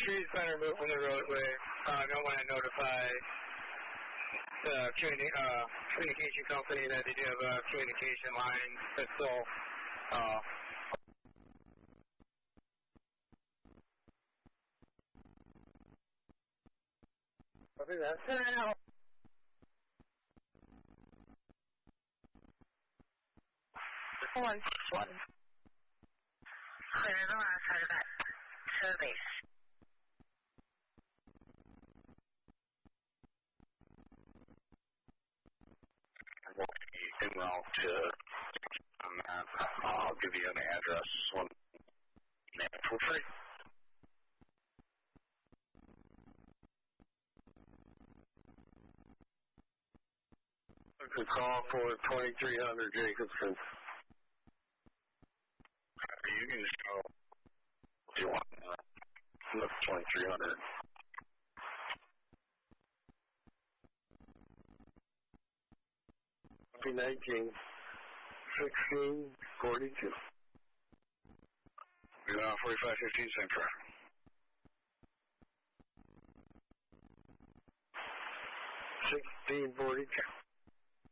trees trying to remove from the roadway. I don't want to notify the communication company that they do have a communication line that's still copy that. No. One. Clear the last side of that to the base. En route to I'll give you an address when natural free. A call for 2300 Jacobson. You can just go if you want. Look 2300. Copy 19. 1642. You're on 4515 Central. 1642.